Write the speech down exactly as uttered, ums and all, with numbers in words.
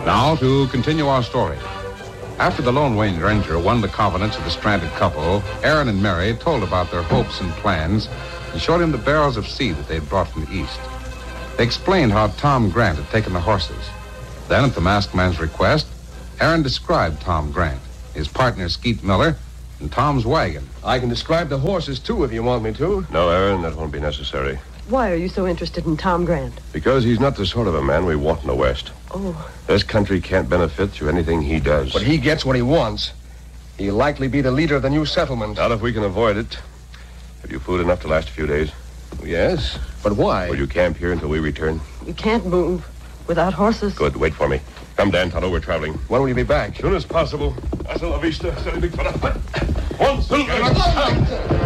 Now, to continue our story. After the Lone Ranger won the confidence of the stranded couple, Aaron and Mary told about their hopes and plans and showed him the barrels of seed that they had brought from the east. They explained how Tom Grant had taken the horses. Then, at the masked man's request, Aaron described Tom Grant, his partner Skeet Miller, and Tom's wagon. I can describe the horses, too, if you want me to. No, Aaron, that won't be necessary. Why are you so interested in Tom Grant? Because he's not the sort of a man we want in the West. Oh. This country can't benefit through anything he does. But he gets what he wants. He'll likely be the leader of the new settlement. Not if we can avoid it. Have you food enough to last a few days? Yes, but why? Will you camp here until we return? You can't move without horses. Good, wait for me. Come, Dan, Tonto, we're traveling. When will you be back? As soon as possible. Hasta la vista, Sonny Big Fella. One, two,